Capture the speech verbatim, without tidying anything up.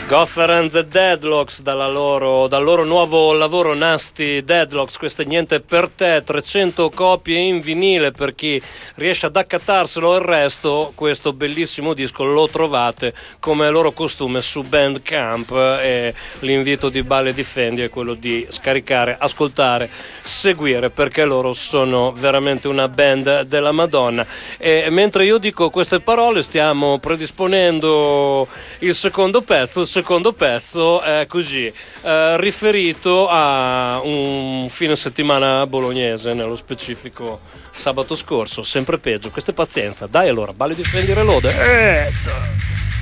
Gopher and the Deadlocks dalla loro, dal loro nuovo lavoro Nasty Deadlocks. Questo è Niente per te, trecento copie in vinile per chi riesce ad accatarselo. Il resto, questo bellissimo disco lo trovate come è loro costume su Bandcamp, e l'invito di Bale Difendi è quello di scaricare, ascoltare, seguire, perché loro sono veramente una band della Madonna. E mentre io dico queste parole stiamo predisponendo il secondo pezzo. Il secondo pezzo è così, eh, riferito a un fine settimana bolognese, nello specifico sabato scorso, sempre peggio. Questa è pazienza. Dai allora, Bale Difendi Reload. Eh,